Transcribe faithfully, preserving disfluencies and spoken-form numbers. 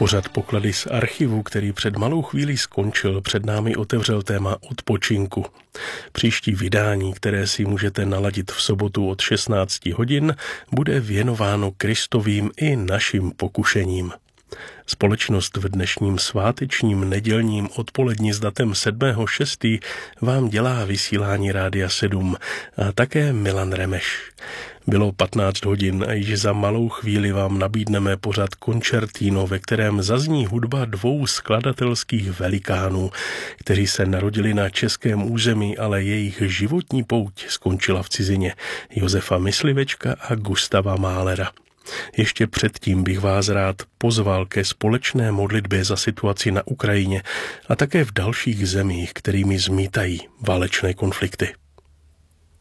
Pořad Poklady z archivu, který před malou chvílí skončil, před námi otevřel téma odpočinku. Příští vydání, které si můžete naladit v sobotu od šestnáct hodin, bude věnováno Kristovým i našim pokušením. Společnost v dnešním svátečním nedělním odpoledni s datem sedmého šestého vám dělá vysílání Rádia sedm a také Milan Remeš. Bylo patnáct hodin a již za malou chvíli vám nabídneme pořad Concertino, ve kterém zazní hudba dvou skladatelských velikánů, kteří se narodili na českém území, ale jejich životní pouť skončila v cizině, Josefa Myslivečka a Gustava Mahlera. Ještě předtím bych vás rád pozval ke společné modlitbě za situaci na Ukrajině a také v dalších zemích, kterými zmítají válečné konflikty.